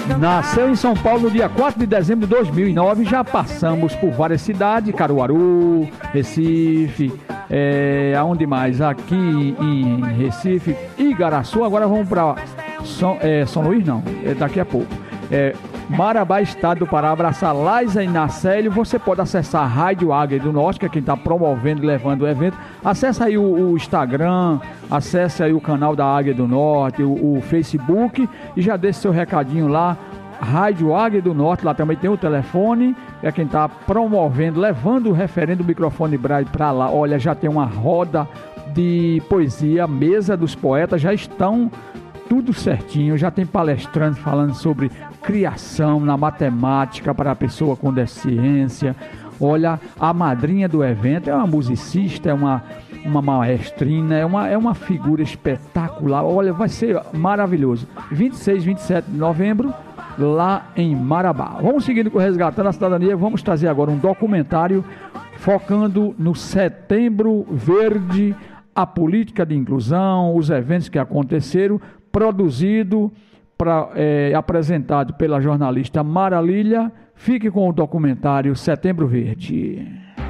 Nasceu em São Paulo no dia 4 de dezembro de 2009. Já passamos por várias cidades, Caruaru, Recife, aonde mais? Aqui em Recife, Igaraçu. Agora vamos para São Luís, não, daqui a pouco. Marabá, estado do Pará. Abraçar Laisa e Nacélio. Você pode acessar a Rádio Águia do Norte, que é quem está promovendo e levando o evento. Acesse aí o Instagram, acesse aí o canal da Águia do Norte, o Facebook, e já deixe seu recadinho lá. Rádio Águia do Norte, lá também tem o telefone, é quem está promovendo, levando o referendo do microfone Braille para lá. Olha, já tem uma roda de poesia, mesa dos poetas, já estão tudo certinho, já tem palestrantes falando sobre criação na matemática para a pessoa com deficiência. Olha, a madrinha do evento é uma musicista, é uma maestrina, é uma figura espetacular. Olha, vai ser maravilhoso. 26, 27 de novembro, lá em Marabá. Vamos seguindo com o Resgatando a Cidadania. Vamos trazer agora um documentário focando no Setembro Verde, a política de inclusão, os eventos que aconteceram, produzido, apresentado pela jornalista Mara Lília. Fique com o documentário Setembro Verde.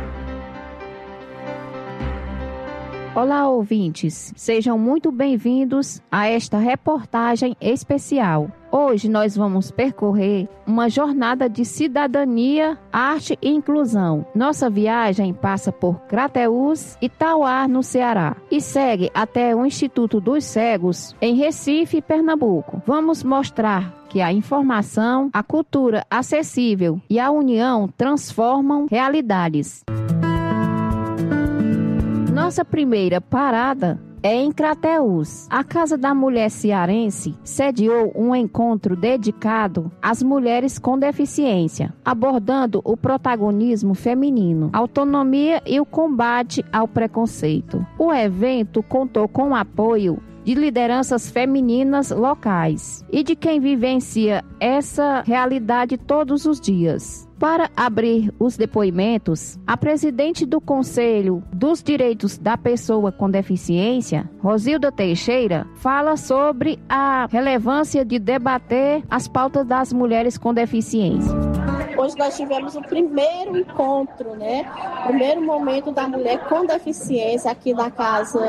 Olá, ouvintes. Sejam muito bem-vindos a esta reportagem especial. Hoje nós vamos percorrer uma jornada de cidadania, arte e inclusão. Nossa viagem passa por Crateús e Tauá, no Ceará, e segue até o Instituto dos Cegos, em Recife, Pernambuco. Vamos mostrar que a informação, a cultura acessível e a união transformam realidades. Nossa primeira parada é em Crateús. A Casa da Mulher Cearense sediou um encontro dedicado às mulheres com deficiência, abordando o protagonismo feminino, autonomia e o combate ao preconceito. O evento contou com o apoio de lideranças femininas locais e de quem vivencia essa realidade todos os dias. Para abrir os depoimentos, a presidente do Conselho dos Direitos da Pessoa com Deficiência, Rosilda Teixeira, fala sobre a relevância de debater as pautas das mulheres com deficiência. Hoje nós tivemos o primeiro encontro, primeiro momento da mulher com deficiência aqui na Casa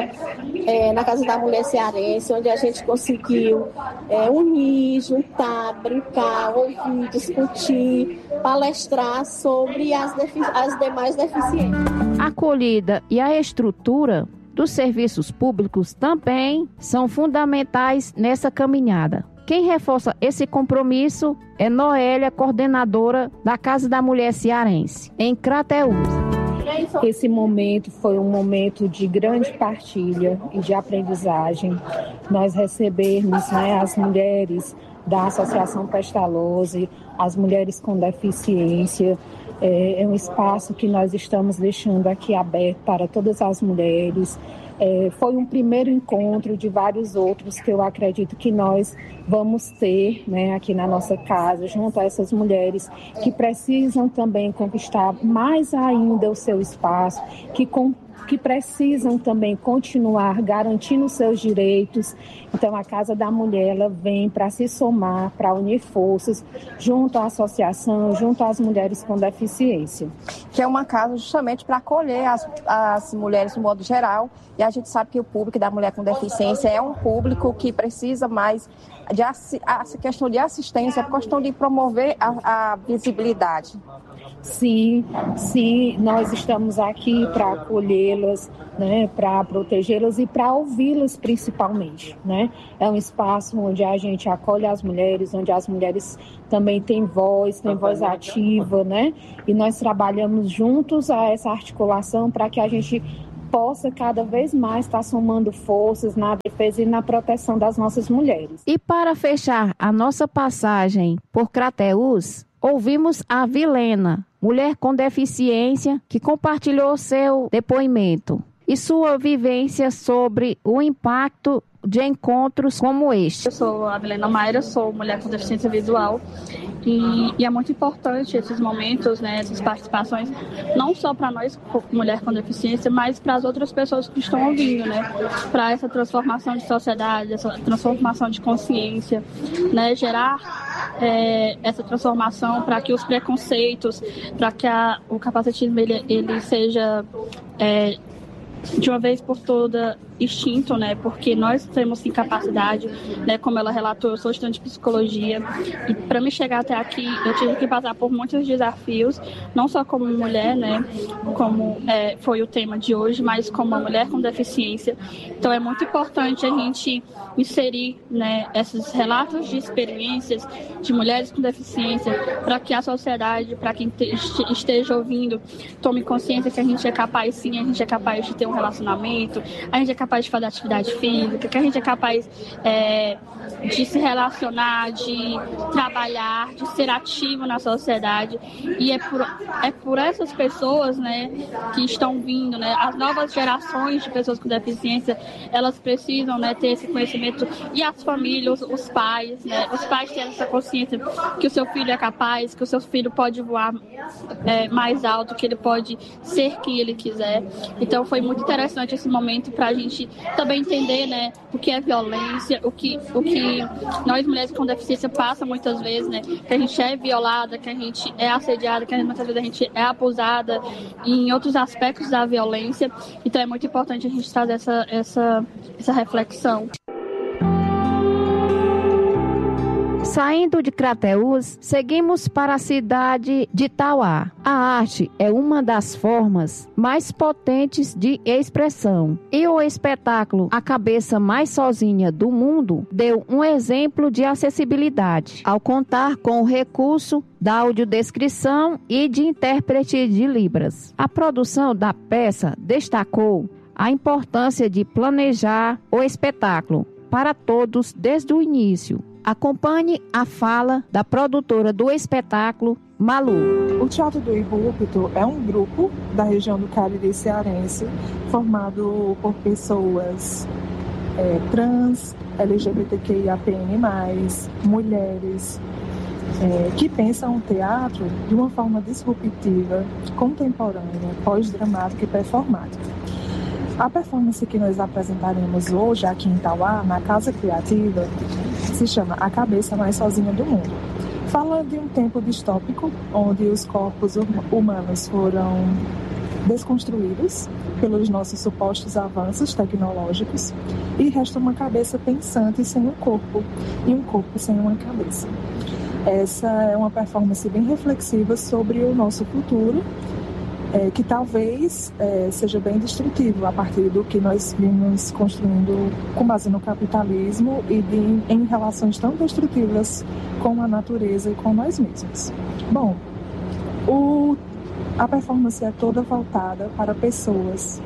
da Mulher Cearense, onde a gente conseguiu unir, juntar, brincar, ouvir, discutir, palestrar sobre as demais deficiências. A acolhida e a estrutura dos serviços públicos também são fundamentais nessa caminhada. Quem reforça esse compromisso é Noélia, coordenadora da Casa da Mulher Cearense, em Crateús. Esse momento foi um momento de grande partilha e de aprendizagem. Nós recebemos as mulheres da Associação Pestalozzi, as mulheres com deficiência. É um espaço que nós estamos deixando aqui aberto para todas as mulheres. Foi um primeiro encontro de vários outros que eu acredito que nós vamos ter aqui na nossa casa, junto a essas mulheres que precisam também conquistar mais ainda o seu espaço, que precisam também continuar garantindo os seus direitos. Então, a Casa da Mulher, ela vem para se somar, para unir forças, junto à associação, junto às mulheres com deficiência. Que é uma casa justamente para acolher as mulheres no modo geral, e a gente sabe que o público da mulher com deficiência é um público que precisa mais de essa questão de assistência, a questão de promover a visibilidade. Sim, nós estamos aqui para acolhê-las, para protegê-las e para ouvi-las principalmente, É um espaço onde a gente acolhe as mulheres, onde as mulheres também têm voz ativa, E nós trabalhamos juntos a essa articulação para que a gente possa cada vez mais estar somando forças na defesa e na proteção das nossas mulheres. E para fechar a nossa passagem por Crateús, ouvimos a Vilena, mulher com deficiência, que compartilhou seu depoimento. e sua vivência sobre o impacto de encontros como este. Eu sou a Milena Mayra, sou mulher com deficiência visual e é muito importante esses momentos, né, essas participações, não só para nós, mulher com deficiência, mas para as outras pessoas que estão ouvindo, né, para essa transformação de sociedade, essa transformação de consciência, né, gerar essa transformação para que os preconceitos, para que o capacitismo ele seja de uma vez por toda extinto, né? Porque nós temos sim capacidade, né? Como ela relatou, eu sou estudante de psicologia e para me chegar até aqui eu tive que passar por muitos desafios, não só como mulher, né? Como foi o tema de hoje, mas como uma mulher com deficiência. Então é muito importante a gente inserir, né, esses relatos de experiências de mulheres com deficiência para que a sociedade, para quem esteja ouvindo, tome consciência que a gente é capaz sim, a gente é capaz de ter um relacionamento, a gente é capaz de fazer atividade física, que a gente é capaz de se relacionar, de trabalhar, de ser ativo na sociedade. E é por essas pessoas, né, que estão vindo, né, as novas gerações de pessoas com deficiência, elas precisam, né, ter esse conhecimento, e as famílias, os pais, né, os pais terem essa consciência que o seu filho é capaz, que o seu filho pode voar mais alto, que ele pode ser quem ele quiser. Então foi muito interessante esse momento para a gente também entender, né, o que é violência, o que nós mulheres com deficiência passa muitas vezes, né, que a gente é violada, que a gente é assediada, que muitas vezes a gente é abusada em outros aspectos da violência. Então é muito importante a gente trazer essa reflexão. Saindo de Crateús, seguimos para a cidade de Itauá. A arte é uma das formas mais potentes de expressão. E o espetáculo A Cabeça Mais Sozinha do Mundo deu um exemplo de acessibilidade, ao contar com o recurso da audiodescrição e de intérprete de Libras. A produção da peça destacou a importância de planejar o espetáculo para todos desde o início. Acompanhe a fala da produtora do espetáculo, Malu. O Teatro do Irrupto é um grupo da região do Cariri cearense formado por pessoas trans, LGBTQIAPN+, mulheres, que pensam o teatro de uma forma disruptiva, contemporânea, pós-dramática e performática. A performance que nós apresentaremos hoje aqui em Itauá, na Casa Criativa, se chama A Cabeça Mais Sozinha do Mundo. Fala de um tempo distópico, onde os corpos humanos foram desconstruídos pelos nossos supostos avanços tecnológicos e resta uma cabeça pensante sem um corpo e um corpo sem uma cabeça. Essa é uma performance bem reflexiva sobre o nosso futuro, que talvez seja bem destrutivo a partir do que nós vimos construindo com base no capitalismo e em relações tão destrutivas com a natureza e com nós mesmos. Bom, a performance é toda voltada para pessoas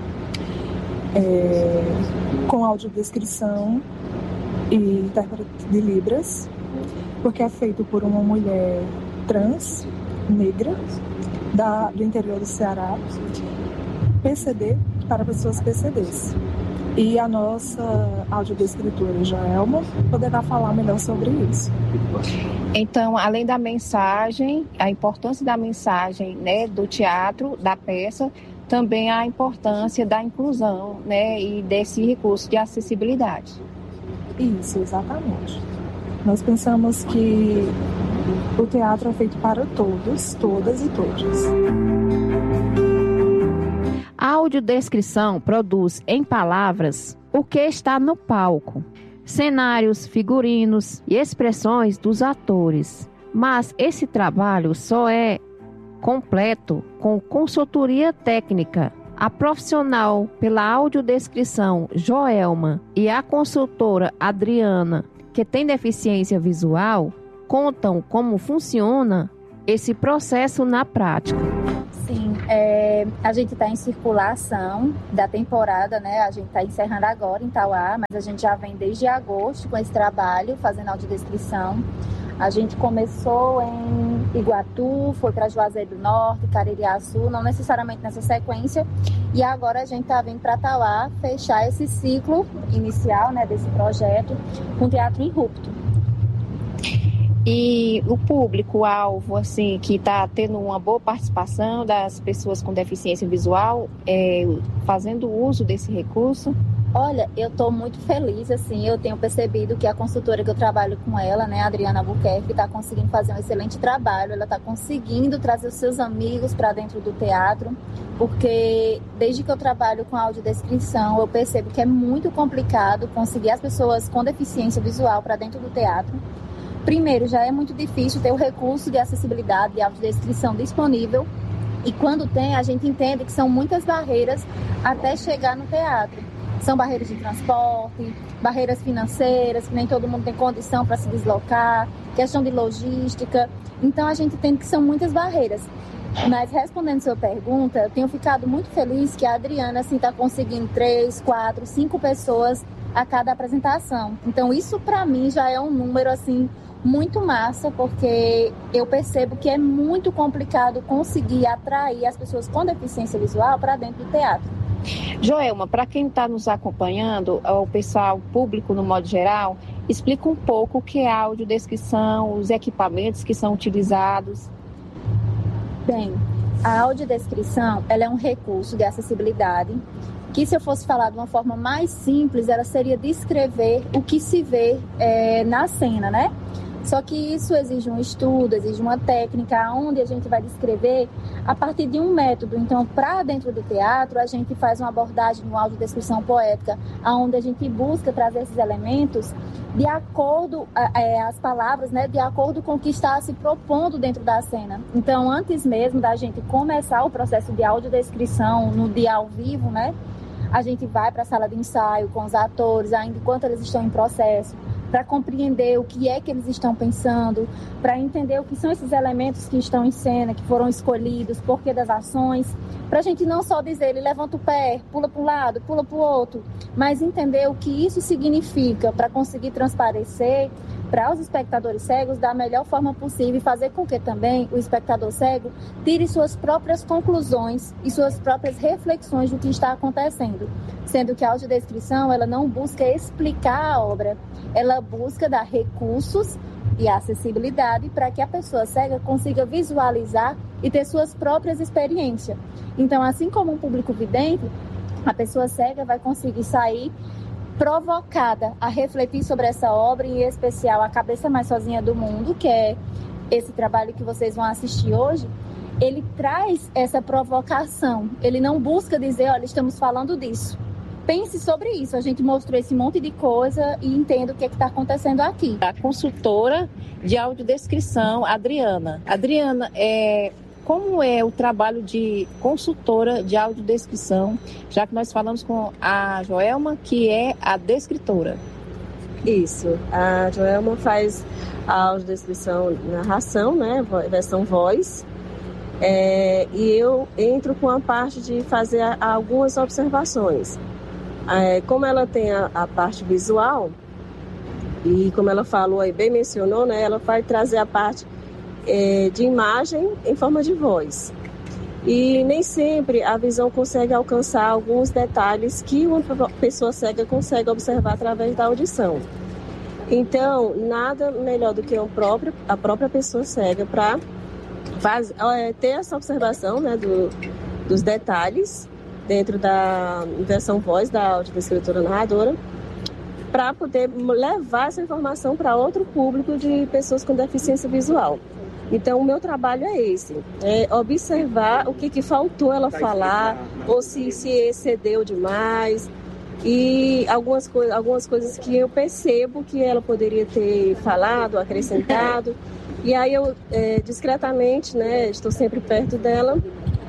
com audiodescrição e intérprete de Libras, porque é feito por uma mulher trans, negra, do interior do Ceará, PCD para pessoas PCDs. E a nossa audiodescritora, Joelma, poderá falar melhor sobre isso. Então, além da mensagem, a importância da mensagem, né, do teatro, da peça, também a importância da inclusão, né, e desse recurso de acessibilidade. Isso, exatamente. Nós pensamos que o teatro é feito para todos, todas e todos. A audiodescrição produz em palavras o que está no palco, cenários, figurinos e expressões dos atores. Mas esse trabalho só é completo com consultoria técnica. A profissional pela audiodescrição, Joelma, e a consultora Adriana, que tem deficiência visual, contam como funciona esse processo na prática. Sim, a gente está em circulação da temporada, né? A gente está encerrando agora em Itauá, mas a gente já vem desde agosto com esse trabalho, fazendo audiodescrição. A gente começou em Iguatu, foi para Juazeiro do Norte, Caririaçu, não necessariamente nessa sequência, e agora a gente está vindo para Tauá fechar esse ciclo inicial, né, desse projeto com Teatro em Rupto. E o público-alvo, assim, que está tendo uma boa participação das pessoas com deficiência visual, fazendo uso desse recurso? Olha, eu estou muito feliz, assim, eu tenho percebido que a consultora que eu trabalho com ela, né, a Adriana Albuquerque, está conseguindo fazer um excelente trabalho, ela está conseguindo trazer os seus amigos para dentro do teatro, porque desde que eu trabalho com audiodescrição, eu percebo que é muito complicado conseguir as pessoas com deficiência visual para dentro do teatro. Primeiro, já é muito difícil ter o recurso de acessibilidade e audiodescrição disponível, e quando tem, a gente entende que são muitas barreiras até chegar no teatro. São barreiras de transporte, barreiras financeiras, que nem todo mundo tem condição para se deslocar, questão de logística. Então, a gente entende que são muitas barreiras. Mas, respondendo a sua pergunta, eu tenho ficado muito feliz que a Adriana está conseguindo 3, 4, 5 pessoas a cada apresentação. Então, isso, para mim, já é um número, assim, muito massa, porque eu percebo que é muito complicado conseguir atrair as pessoas com deficiência visual para dentro do teatro. Joelma, para quem está nos acompanhando, o pessoal, o público no modo geral, explica um pouco o que é a audiodescrição, os equipamentos que são utilizados. Bem, a audiodescrição, ela é um recurso de acessibilidade que, se eu fosse falar de uma forma mais simples, ela seria descrever o que se vê na cena, né? Só que isso exige um estudo, exige uma técnica, onde a gente vai descrever a partir de um método. Então, para dentro do teatro, a gente faz uma abordagem no audiodescrição poética, onde a gente busca trazer esses elementos de acordo, as palavras, né, de acordo com o que está se propondo dentro da cena. Então, antes mesmo da gente começar o processo de audiodescrição no dia ao vivo, né, a gente vai para a sala de ensaio com os atores, ainda enquanto eles estão em processo, para compreender o que é que eles estão pensando, para entender o que são esses elementos que estão em cena, que foram escolhidos, porquê das ações, para a gente não só dizer, ele levanta o pé, pula para um lado, pula para o outro, mas entender o que isso significa para conseguir transparecer para os espectadores cegos da melhor forma possível e fazer com que também o espectador cego tire suas próprias conclusões e suas próprias reflexões do que está acontecendo. Sendo que a audiodescrição, ela não busca explicar a obra, ela busca dar recursos e acessibilidade para que a pessoa cega consiga visualizar e ter suas próprias experiências. Então, assim como um público vidente, a pessoa cega vai conseguir sair provocada a refletir sobre essa obra, em especial A Cabeça Mais Sozinha do Mundo, que é esse trabalho que vocês vão assistir hoje. Ele traz essa provocação, ele não busca dizer, olha, estamos falando disso. Pense sobre isso, a gente mostrou esse monte de coisa e entenda o que está acontecendo aqui. A consultora de audiodescrição, Adriana. Adriana, como é o trabalho de consultora de audiodescrição, já que nós falamos com a Joelma, que é a descritora? Isso, a Joelma faz a audiodescrição, narração, né, versão voz, e eu entro com a parte de fazer algumas observações. Como ela tem a parte visual, e como ela falou aí, bem mencionou, né, ela vai trazer a parte de imagem em forma de voz. E nem sempre a visão consegue alcançar alguns detalhes que uma pessoa cega consegue observar através da audição. Então, nada melhor do que a própria pessoa cega para ter essa observação, né, dos detalhes dentro da versão voz da audiodescritora narradora, para poder levar essa informação para outro público de pessoas com deficiência visual. Então, o meu trabalho é esse, observar o que faltou ela falar, ou se excedeu demais, e algumas coisas que eu percebo que ela poderia ter falado, acrescentado, e aí eu, discretamente, né, estou sempre perto dela,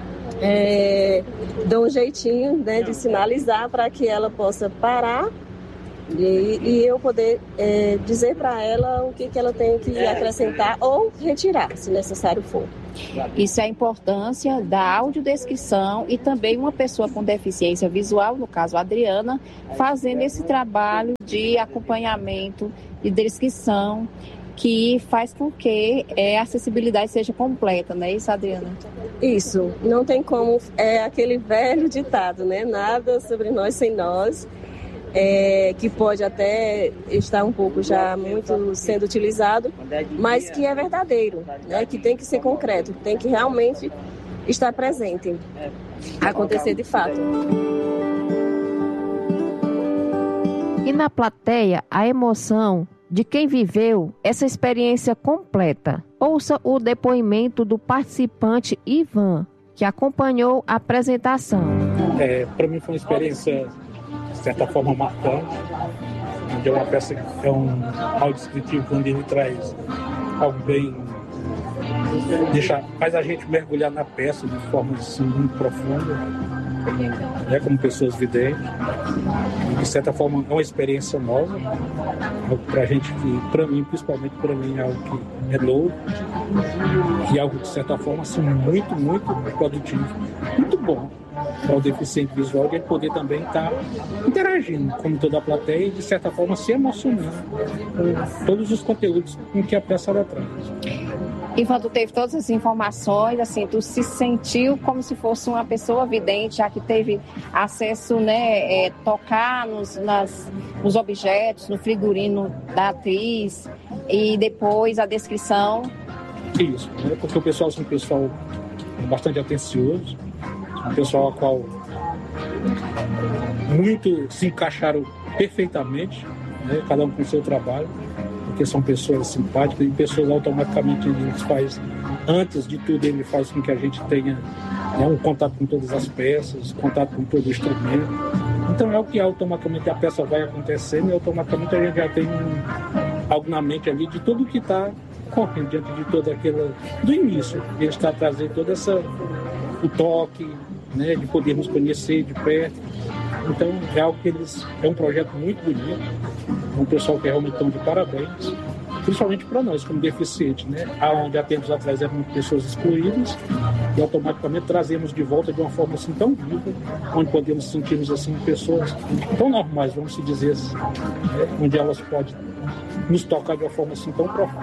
dou um jeitinho, né, de sinalizar para que ela possa parar, e eu poder dizer para ela o que ela tem que acrescentar ou retirar, se necessário for. Isso é a importância da audiodescrição e também uma pessoa com deficiência visual, no caso a Adriana, fazendo esse trabalho de acompanhamento e descrição que faz com que a acessibilidade seja completa, não é isso, Adriana? Isso, não tem como, é aquele velho ditado, né? Nada sobre nós sem nós, que pode até estar um pouco já muito sendo utilizado, mas que é verdadeiro, né? Que tem que ser concreto, tem que realmente estar presente, acontecer de fato. E na plateia, a emoção de quem viveu essa experiência completa. Ouça o depoimento do participante Ivan, que acompanhou a apresentação. Para mim foi uma experiência, de certa forma, marcante, onde é uma peça, é um audiodescritivo, onde ele traz algo bem... faz a gente mergulhar na peça de forma assim, muito profunda, como pessoas videntes. De certa forma é uma experiência nova, algo pra gente que, para mim, principalmente para mim, é algo que é novo e algo de certa forma assim, muito, muito produtivo, muito bom para o deficiente visual, de ele poder também estar interagindo com toda a plateia e de certa forma se emocionando com todos os conteúdos com que a peça ela traz. Ivan, tu teve todas as informações, assim, tu se sentiu como se fosse uma pessoa vidente, já que teve acesso, né, tocar nos objetos, no figurino da atriz e depois a descrição. Isso, né, porque o pessoal é um pessoal bastante atencioso, um pessoal ao qual muito se encaixaram perfeitamente, né, cada um com o seu trabalho, porque são pessoas simpáticas e pessoas automaticamente ele faz, antes de tudo ele faz com que a gente tenha um contato com todas as peças, contato com todo o instrumento. Então é o que automaticamente a peça vai acontecendo e automaticamente a gente já tem algo na mente ali de tudo que está correndo diante de toda aquela, do início, ele está trazendo todo o toque, né, de podermos conhecer de perto. Então é algo que é um projeto muito bonito, um pessoal que realmente estão de parabéns, principalmente para nós como deficientes, né? Onde há tempos atrás eram pessoas excluídas e automaticamente trazemos de volta de uma forma assim tão viva, onde podemos sentirmos assim pessoas tão normais, vamos se dizer assim, né? Onde elas podem nos tocar de uma forma assim tão profunda.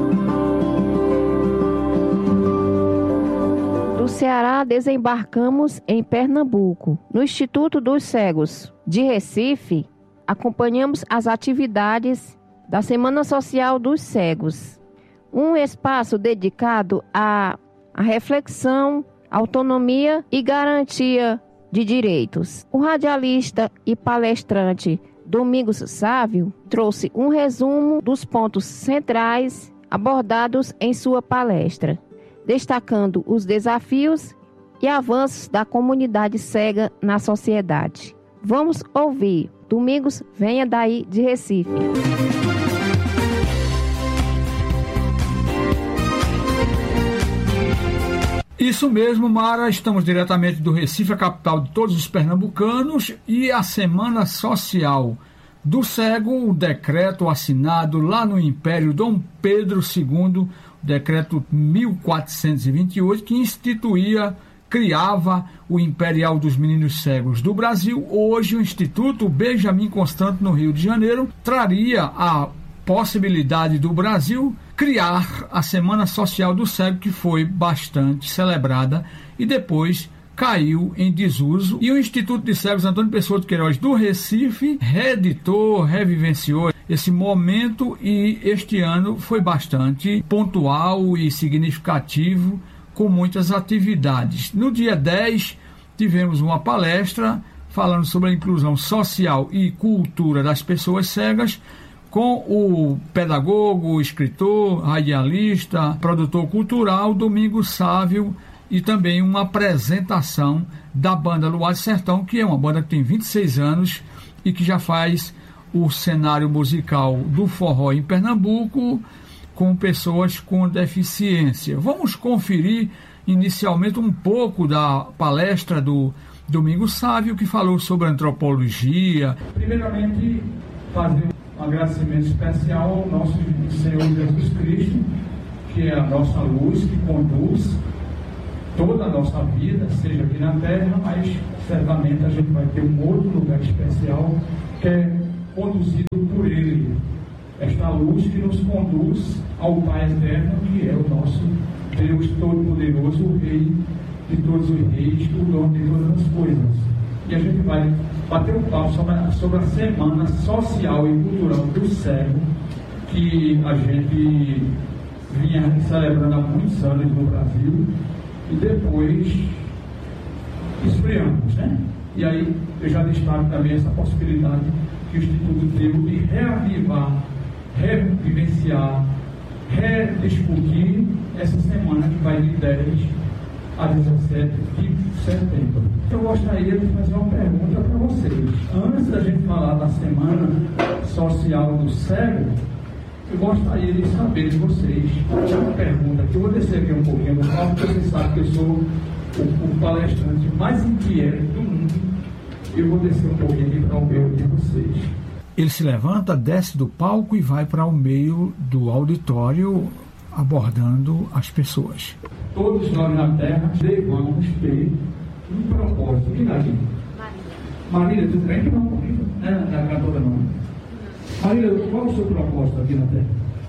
Do Ceará, desembarcamos em Pernambuco, no Instituto dos Cegos de Recife. Acompanhamos as atividades da Semana Social dos Cegos, um espaço dedicado à reflexão, autonomia e garantia de direitos. O radialista e palestrante Domingos Sávio trouxe um resumo dos pontos centrais abordados em sua palestra, destacando os desafios e avanços da comunidade cega na sociedade. Vamos ouvir. Domingos, venha daí de Recife. Isso mesmo, Mara, estamos diretamente do Recife, a capital de todos os pernambucanos, e a Semana Social do Cego, o decreto assinado lá no Império Dom Pedro II, o decreto 1428, que criava o Imperial dos Meninos Cegos do Brasil. Hoje o Instituto Benjamin Constant, no Rio de Janeiro, traria a possibilidade do Brasil criar a Semana Social do Cego, que foi bastante celebrada e depois caiu em desuso. E o Instituto de Cegos Antônio Pessoa de Queiroz do Recife reeditou, revivenciou esse momento, e este ano foi bastante pontual e significativo, com muitas atividades. No dia 10, tivemos uma palestra falando sobre a inclusão social e cultura das pessoas cegas, com o pedagogo, escritor, radialista, produtor cultural Domingos Sávio, e também uma apresentação da banda Luar de Sertão, que é uma banda que tem 26 anos e que já faz o cenário musical do forró em Pernambuco, com pessoas com deficiência. Vamos conferir inicialmente um pouco da palestra do Domingos Sávio, que falou sobre antropologia. Primeiramente, fazer um agradecimento especial ao nosso Senhor Jesus Cristo, que é a nossa luz, que conduz toda a nossa vida, seja aqui na Terra, mas certamente a gente vai ter um outro lugar especial, que é conduzido por Ele. esta luz que nos conduz ao Pai eterno, que é o nosso Deus Todo-Poderoso, o Rei de todos os reis, o dono de todas as coisas. E a gente vai bater um papo sobre a Semana Social e Cultural do Cego, que a gente vinha celebrando há muitos anos no Brasil, e depois esfriamos, né? E aí eu já destaco também essa possibilidade que o Instituto deu de reavivar, revivenciar, rediscutir essa semana que vai de 10 a 17 de setembro. Eu gostaria de fazer uma pergunta para vocês. Antes da gente falar da Semana Social do Cego, eu gostaria de saber de vocês uma pergunta, que eu vou descer aqui um pouquinho do palco, porque vocês sabem que eu sou o palestrante mais inquieto do mundo. Eu vou descer um pouquinho aqui para o meio de vocês. Ele se levanta, desce do palco e vai para o meio do auditório, abordando as pessoas. Todos nós na Terra devemos ter um propósito. Quem está aqui? Marília, tu crê que não comigo? Não é cantora não. Marília, qual é o seu propósito aqui na Terra?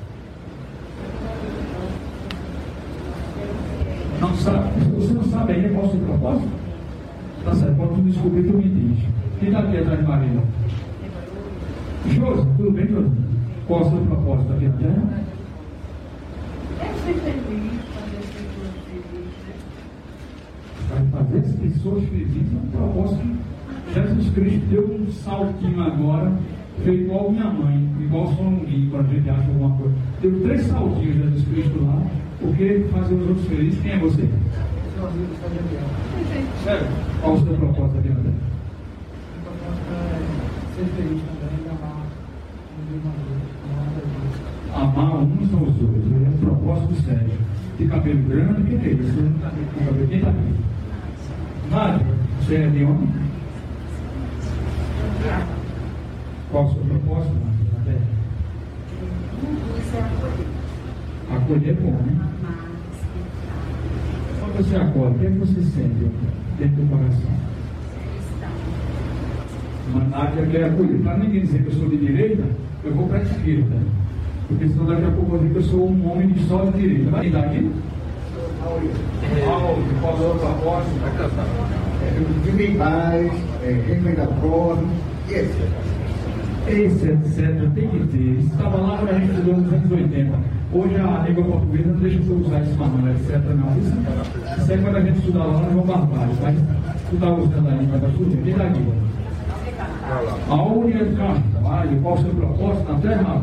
Não sabe? Você não sabe ainda qual é o seu propósito? Tá certo, quando tu descobrir, tu me diz. Quem está aqui atrás de Marília? Josi, tudo bem, Josi? Qual é o seu propósito aqui na Terra? É ser feliz, fazer as pessoas felizes. Vai fazer as pessoas felizes é um propósito que Jesus Cristo deu um saltinho agora, fez igual minha mãe, igual o Solonguinho, quando a gente acha alguma coisa. Deu 3 saltinhos Jesus Cristo lá, porque fazer os outros felizes. Quem é você? Sério? Qual o seu propósito aqui na Terra? O propósito é ser feliz também, amar uns aos outros. É um propósito sério. De cabelo grande, quem é isso? Quem está aqui? Nádia, você é de onde? Qual o seu propósito, Nádia, na Terra? Acolher é bom, né? Quando você acolhe, o que é que você sente dentro do coração? Mas Nádia quer acolher. Para ninguém dizer que eu sou de direita, eu vou para a esquerda. Porque senão daqui a pouco eu vou dizer que eu sou um homem de só de direita. Vai dar aqui? Qual é o propósito? Viver em paz, respeitar o próximo, e etc. Esse, etc. Tem que ter. Isso estava lá quando a gente estudou nos anos 80. Hoje a língua portuguesa não deixa eu usar esse manual, etc. Não. Isso é quando a gente estudar lá, nós vamos barbárie. Mas estudar usando a língua da sua vida aqui. Aonde é o trabalho? Qual o seu propósito na Terra?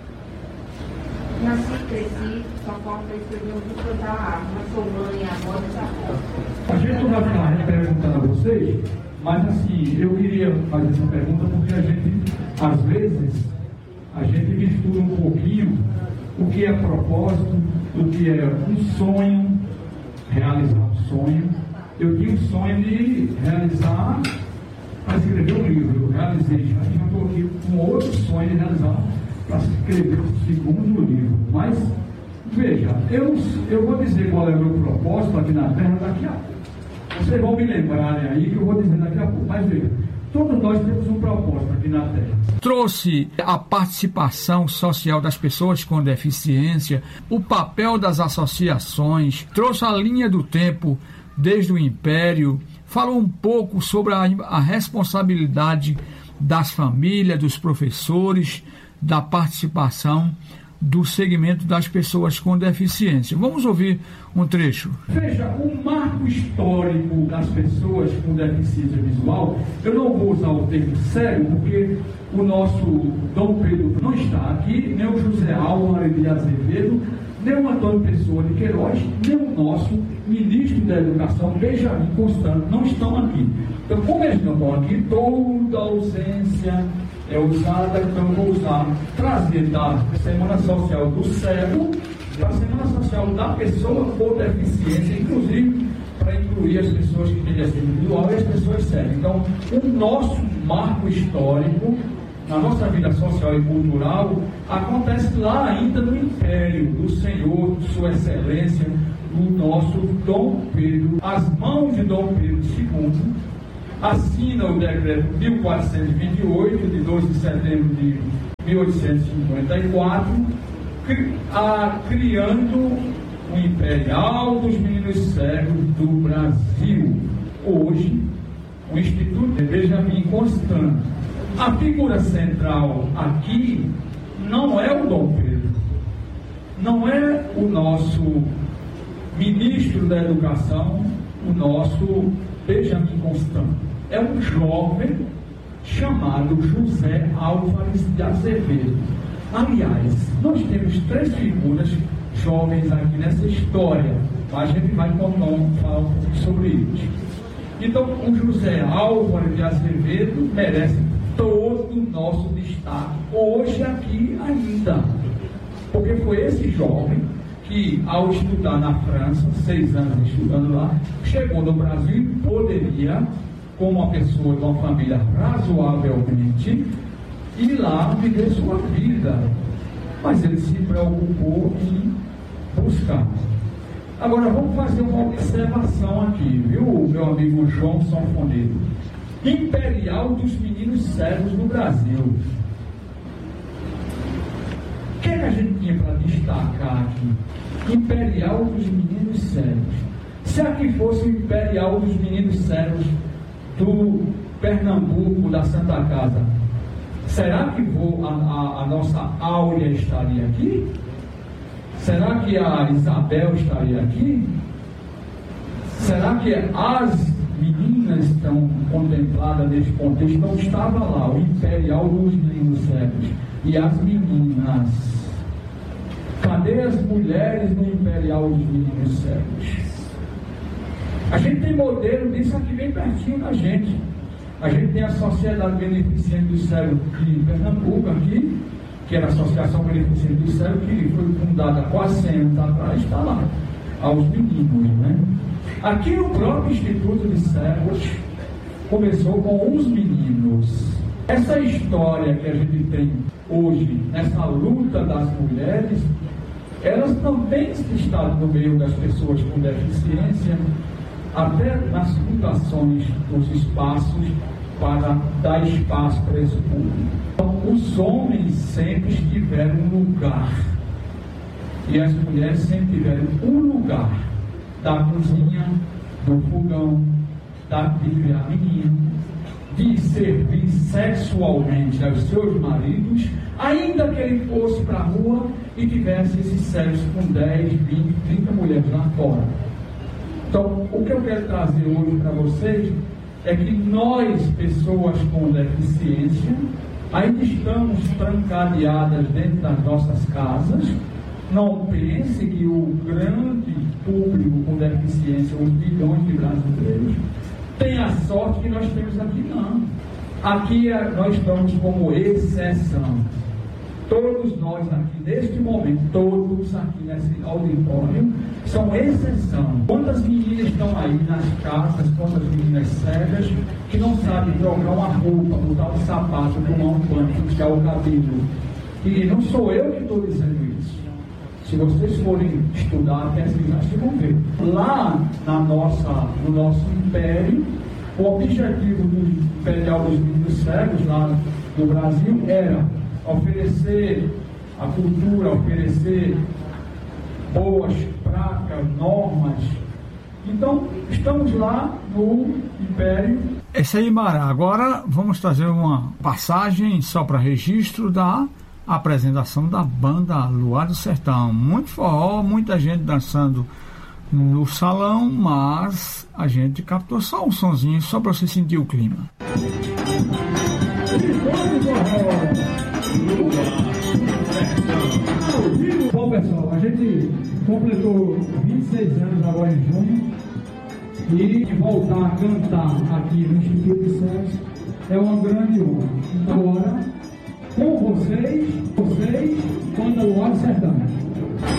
Nasci, cresci, só falta escrever um livro da árvore. Sou mãe, avó, avó. A gente não vai ficar perguntando a vocês, mas assim, eu queria fazer essa pergunta porque a gente, às vezes, a gente mistura um pouquinho o que é propósito, o que é um sonho, realizar um sonho. Eu tinha um sonho de realizar, para escrever um livro, eu realizei, mas eu estou aqui com outro sonho de realizar para escrever o segundo livro. Mas, veja, eu vou dizer qual é o meu propósito aqui na Terra daqui a pouco. Vocês vão me lembrarem aí que eu vou dizer daqui a pouco. Mas veja, todos nós temos um propósito aqui na Terra. Trouxe a participação social das pessoas com deficiência, o papel das associações, trouxe a linha do tempo desde o Império, falou um pouco sobre a responsabilidade das famílias, dos professores, da participação do segmento das pessoas com deficiência. Vamos ouvir um trecho. Veja, o marco histórico das pessoas com deficiência visual, eu não vou usar o termo cego, porque o nosso Dom Pedro não está aqui, nem o José Álvaro de Azevedo, nem o Antônio Pessoa de Queiroz, nem o nosso ministro da Educação, Benjamin Constant, não estão aqui. Então, como eles não estão aqui, toda a ausência é usada, então eu vou trazer da Semana Social do Cego para a Semana Social da Pessoa com Deficiência, inclusive para incluir as pessoas que têm deficiência individual e as pessoas cegas. Então, o nosso marco histórico na nossa vida social e cultural acontece lá ainda no Império do Senhor, de Sua Excelência, do nosso Dom Pedro. As mãos de Dom Pedro II assina o decreto 1428, de 12 de setembro de 1854, criando o Imperial dos Meninos Cegos do Brasil. Hoje, o Instituto de Benjamin Constant. A figura central aqui não é o Dom Pedro, não é o nosso ministro da Educação, o nosso Benjamin Constant. É um jovem chamado José Álvares de Azevedo. Aliás, nós temos 3 figuras jovens aqui nessa história. A gente vai falar um pouco sobre isso. Então, o José Álvares de Azevedo merece todo o nosso destaque hoje aqui ainda. Porque foi esse jovem que, ao estudar na França, 6 anos estudando lá, chegou no Brasil e poderia, como uma pessoa de uma família razoavelmente, ir lá viver sua vida. Mas ele se preocupou em buscar. Agora vamos fazer uma observação aqui, viu, meu amigo João Sanfoneiro? Imperial dos Meninos Cegos no Brasil. O que a gente tinha para destacar aqui? Imperial dos Meninos Cegos. Se aqui fosse o Imperial dos Meninos Cegos do Pernambuco, da Santa Casa, será que a nossa Áurea estaria aqui? Será que a Isabel estaria aqui? Será que as meninas estão contempladas nesse contexto? Não estava lá o Imperial dos Meninos Cegos. E as meninas? Cadê as mulheres no Imperial dos Meninos Cegos? A gente tem modelo disso aqui bem pertinho da gente. A gente tem a Sociedade Beneficente dos Cegos de Pernambuco aqui, que era a Associação Beneficente dos Cegos, que foi fundada quase 100 anos atrás, está lá, aos meninos, né? Aqui o próprio Instituto de Cegos começou com os meninos. Essa história que a gente tem hoje, essa luta das mulheres, elas também estão no meio das pessoas com deficiência, até nas mutações dos espaços para dar espaço para esse público. Então, os homens sempre tiveram um lugar e as mulheres sempre tiveram um lugar da cozinha, do fogão, de criar menino, de servir sexualmente aos seus maridos, ainda que ele fosse para a rua e tivesse esse sexo com 10, 20, 30 mulheres lá fora. Então, o que eu quero trazer hoje para vocês é que nós, pessoas com deficiência, ainda estamos trancadeadas dentro das nossas casas. Não pense que o grande público com deficiência, os milhões de brasileiros, tem a sorte que nós temos aqui, não. Aqui nós estamos como exceção. Todos nós aqui, neste momento, todos aqui nesse auditório, são exceção. Quantas meninas estão aí nas casas, quantas meninas cegas, que não sabem trocar uma roupa, botar um sapato, tomar um banho, puxar o cabelo. E não sou eu que estou dizendo isso. Se vocês forem estudar, pesquisar, vocês vão ver. Lá no nosso império, o objetivo do Imperial dos Meninos Cegos, lá no Brasil, era oferecer a cultura, oferecer boas práticas, normas. Então, estamos lá no Império. É isso aí, Mara. Agora vamos trazer uma passagem só para registro da apresentação da banda Luar do Sertão. Muito forró, muita gente dançando no salão, mas a gente captou só um sonzinho, só para você sentir o clima. Bom, pessoal, a gente completou 26 anos agora em junho e voltar a cantar aqui no Instituto de Cegos é uma grande honra. Agora, com vocês, quando o Luar do Sertão.